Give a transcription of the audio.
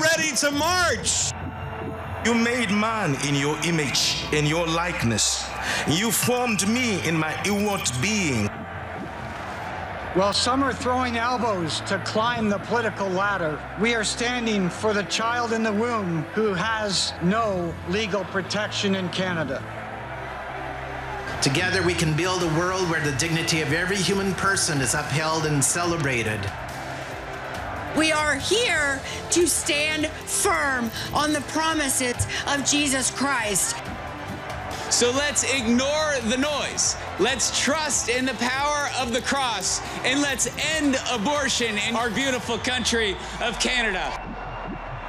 ready to march. You made man in your image, in your likeness. You formed me in my inward being. While some are throwing elbows to climb the political ladder, we are standing for the child in the womb who has no legal protection in Canada. Together we can build a world where the dignity of every human person is upheld and celebrated. We are here to stand firm on the promises of Jesus Christ. So let's ignore the noise. Let's trust in the power of the cross, and let's end abortion in our beautiful country of Canada.